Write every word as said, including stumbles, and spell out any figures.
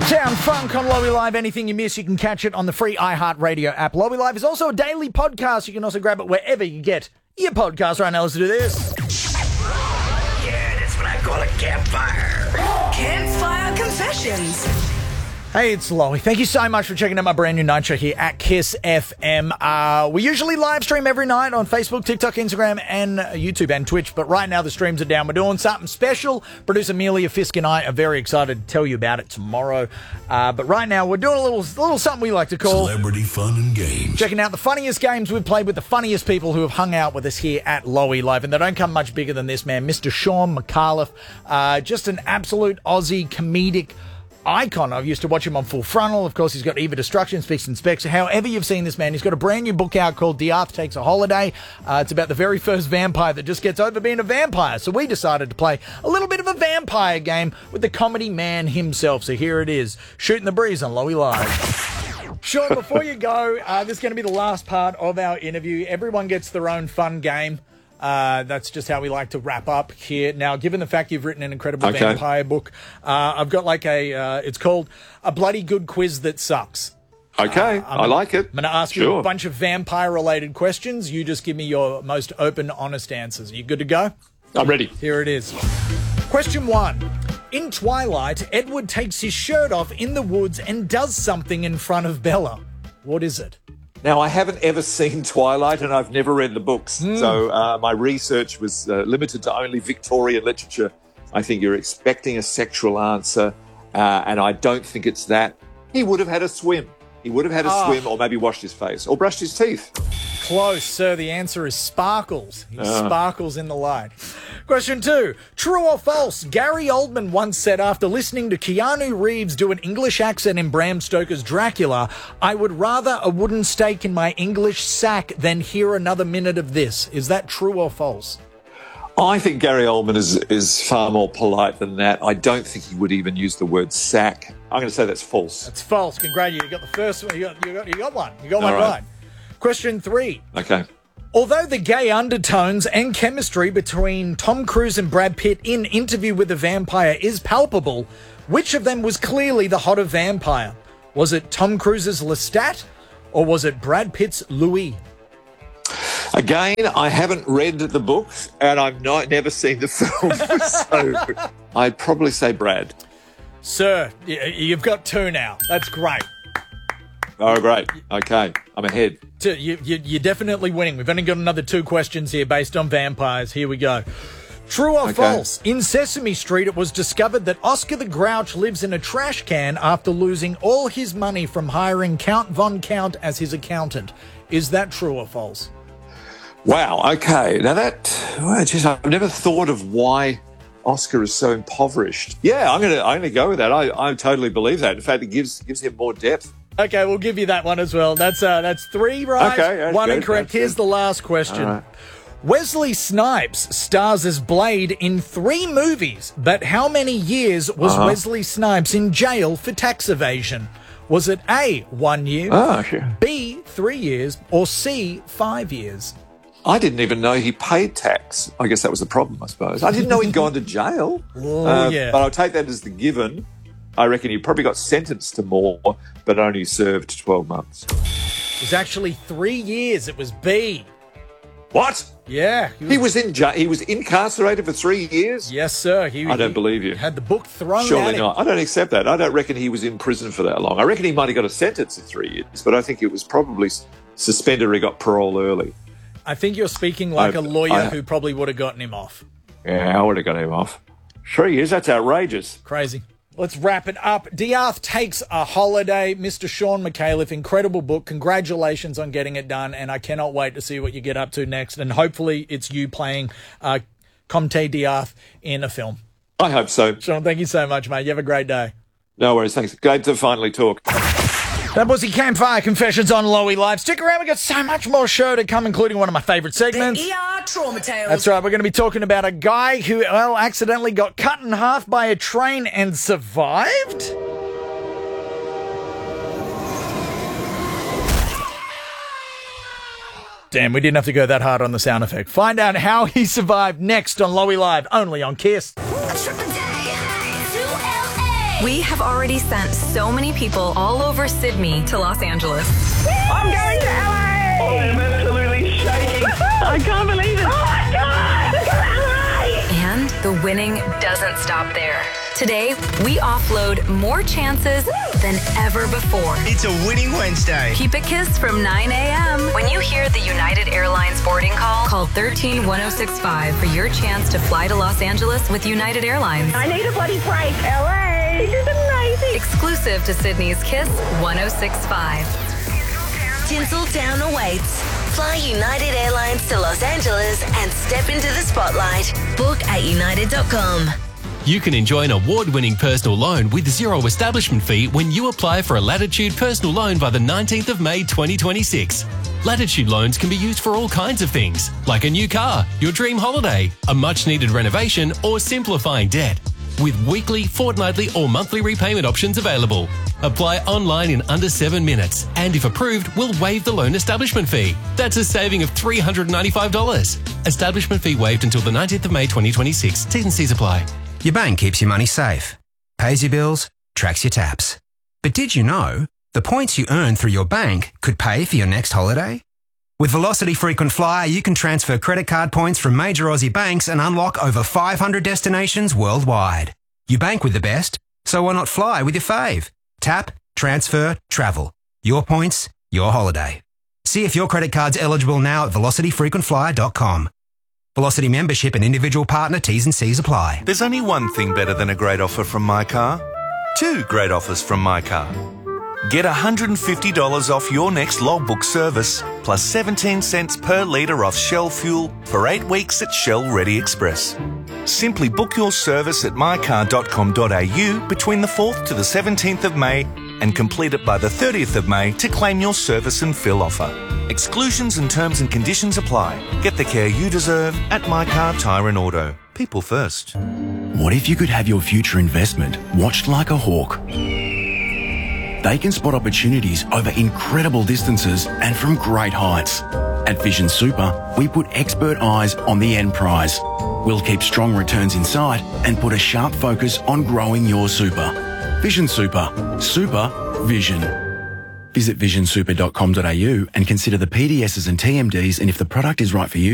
Town Funk on Lowy Live. Anything you miss, you can catch it on the free iHeartRadio app. Lowy Live is also a daily podcast. You can also grab it wherever you get your podcast. Right now, let's do this. Yeah, that's what I call a campfire. Campfire Confessions. Hey, it's Lowy. Thank you so much for checking out my brand new night show here at Kiss F M. Uh, we usually live stream every night on Facebook, TikTok, Instagram, and YouTube and Twitch. But right now the streams are down. We're doing something special. Producer Amelia Fisk and I are very excited to tell you about it tomorrow. Uh, but right now we're doing a little, little something we like to call Celebrity Fun and Games. Checking out the funniest games we've played with the funniest people who have hung out with us here at Lowy Live. And they don't come much bigger than this man, Mister Sean McAuliffe. Uh, just an absolute Aussie comedic icon. I used to watch him on Full Frontal. Of course, he's got Eva Destruction, Speaks and Specs. However you've seen this man, he's got a brand new book out called Diarth Takes a Holiday. Uh, it's about the very first vampire that just gets over being a vampire. So we decided to play a little bit of a vampire game with the comedy man himself. So here it is, Shooting the Breeze on Lowy Live. Sean, before you go, uh, this is going to be the last part of our interview. Everyone gets their own fun game. Uh, that's just how we like to wrap up here. Now, given the fact you've written an incredible Okay. vampire book, uh, I've got like a, uh, it's called A Bloody Good Quiz That Sucks. Okay, Uh, I like it. I'm going to ask you Sure. a bunch of vampire-related questions. You just give me your most open, honest answers. Are you good to go? I'm ready. Here it is. Question one. In Twilight, Edward takes his shirt off in the woods and does something in front of Bella. What is it? Now, I haven't ever seen Twilight and I've never read the books. Hmm. So uh, my research was uh, limited to only Victorian literature. I think you're expecting a sexual answer, uh, and I don't think it's that. He would have had a swim. He would have had a Ah. swim or maybe washed his face or brushed his teeth. Close, sir. The answer is sparkles. He Ah. sparkles in the light. Question two. True or false? Gary Oldman once said after listening to Keanu Reeves do an English accent in Bram Stoker's Dracula, I would rather a wooden stake in my English sack than hear another minute of this. Is that true or false? I think Gary Oldman is, is far more polite than that. I don't think he would even use the word sack. I'm going to say that's false. That's false. Congratulations. You got the first one. You got, you got, you got one. You got one All right. right. Question three. Okay. Although the gay undertones and chemistry between Tom Cruise and Brad Pitt in Interview with a Vampire is palpable, which of them was clearly the hotter vampire? Was it Tom Cruise's Lestat or was it Brad Pitt's Louis? Again, I haven't read the book and I've not never seen the film, so I'd probably say Brad. Sir, y- you've got two now. That's great. Oh, great. Okay, I'm ahead. Two, you, you, you're definitely winning. We've only got another two questions here based on vampires. Here we go. True or Okay. false? In Sesame Street, it was discovered that Oscar the Grouch lives in a trash can after losing all his money from hiring Count Von Count as his accountant. Is that true or false? Wow, okay. Now that, well, geez, I've never thought of why Oscar is so impoverished. Yeah, I'm going to I'm gonna go with that. I, I totally believe that. In fact, it gives gives him more depth. Okay, we'll give you that one as well. That's uh, that's three right, Okay, that's one good, incorrect. that's Here's good. the last question. All right. Wesley Snipes stars as Blade in three movies, but how many years was Uh-huh. Wesley Snipes in jail for tax evasion? Was it A, one year, Oh, sure. B, three years, or C, five years? I didn't even know he paid tax. I guess that was the problem, I suppose. I didn't know he'd gone to jail. Oh, Uh, yeah. But I'll take that as the given. I reckon he probably got sentenced to more, but only served twelve months. It was actually three years. It was B. What? Yeah. He was in jail. He was incarcerated for three years? Yes, sir. He, I don't he believe you. Had the book thrown at Surely him. not. I don't accept that. I don't reckon he was in prison for that long. I reckon he might have got a sentence of three years, but I think it was probably s- suspended or he got parole early. I think you're speaking like I- a lawyer I- who probably would have gotten him off. Yeah, I would have got him off. Three years? That's outrageous. Crazy. Let's wrap it up. Diarth Takes a Holiday. Mister Sean McAuliffe, incredible book. Congratulations on getting it done, and I cannot wait to see what you get up to next. And hopefully it's you playing uh, Comte Diarth in a film. I hope so. Sean, thank you so much, mate. You have a great day. No worries. Thanks. Glad to finally talk. That was the Campfire Confessions on Lowy Live. Stick around. We've got so much more show to come, including one of my favourite segments. The E R Trauma Tales. That's right. We're going to be talking about a guy who, well, accidentally got cut in half by a train and survived. Damn, we didn't have to go that hard on the sound effect. Find out how he survived next on Lowy Live, only on Kiss. A trip a day to L A. We have already sent so many people all over Sydney to Los Angeles. I'm going to L A! Oh, I'm absolutely shaking. I can't believe it. Oh my God! Look at L A! And the winning doesn't stop there. Today, we offload more chances than ever before. It's a winning Wednesday. Keep it kissed from nine a.m. When you hear the United Airlines boarding call, call one three one oh six five for your chance to fly to Los Angeles with United Airlines. I need a bloody break. L A! This is amazing. Exclusive to Sydney's Kiss one oh six point five. Tinseltown awaits. Fly United Airlines to Los Angeles and step into the spotlight. Book at united dot com. You can enjoy an award-winning personal loan with zero establishment fee when you apply for a Latitude personal loan by the nineteenth of May twenty twenty-six. Latitude loans can be used for all kinds of things, like a new car, your dream holiday, a much-needed renovation, or simplifying debt. With weekly, fortnightly, or monthly repayment options available. Apply online in under seven minutes, and if approved, we'll waive the loan establishment fee. That's a saving of three hundred ninety-five dollars. Establishment fee waived until the nineteenth of May twenty twenty-six. T's and C's apply. Your bank keeps your money safe, pays your bills, tracks your taps. But did you know the points you earn through your bank could pay for your next holiday? With Velocity Frequent Flyer, you can transfer credit card points from major Aussie banks and unlock over five hundred destinations worldwide. You bank with the best, so why not fly with your fave? Tap, transfer, travel. Your points, your holiday. See if your credit card's eligible now at velocity frequent flyer dot com. Velocity membership and individual partner T's and C's apply. There's only one thing better than a great offer from My Car. Two great offers from My Car. Get one hundred fifty dollars off your next logbook service, plus seventeen cents per litre off Shell fuel for eight weeks at Shell Ready Express. Simply book your service at my car dot com dot a u between the fourth to the seventeenth of May and complete it by the thirtieth of May to claim your service and fill offer. Exclusions and terms and conditions apply. Get the care you deserve at My Car Tyre and Auto. People first. What if you could have your future investment watched like a hawk? They can spot opportunities over incredible distances and from great heights. At Vision Super, we put expert eyes on the end prize. We'll keep strong returns in sight and put a sharp focus on growing your super. Vision Super. Super Vision. Visit vision super dot com dot a u and consider the P D Ss and T M Ds, and if the product is right for you,